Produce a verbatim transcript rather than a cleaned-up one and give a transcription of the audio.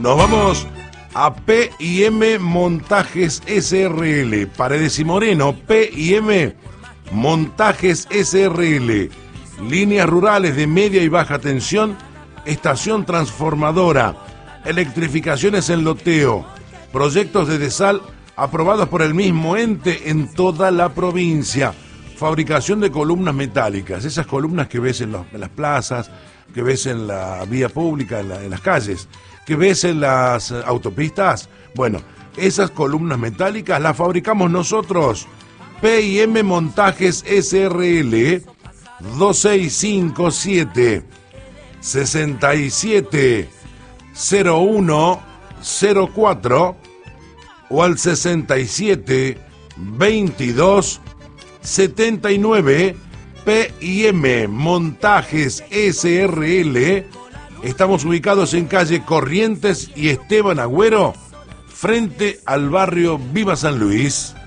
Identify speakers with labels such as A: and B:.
A: Nos vamos a P y M Montajes S R L. Paredes y Moreno, P y M Montajes S R L. Líneas rurales de media y baja tensión, estación transformadora, electrificaciones en loteo, proyectos de desal aprobados por el mismo ente en toda la provincia. Fabricación de columnas metálicas, esas columnas que ves en, los, en las plazas, que ves en la vía pública, en, la, en las calles, que ves en las autopistas. Bueno, esas columnas metálicas las fabricamos nosotros. P y M Montajes S R L, dos seis cinco siete, seis siete cero uno cero cuatro o al sesenta y siete veintidós setenta y nueve. P y M Montajes S R L. Estamos ubicados en calle Corrientes y Esteban Agüero, frente al barrio Viva San Luis.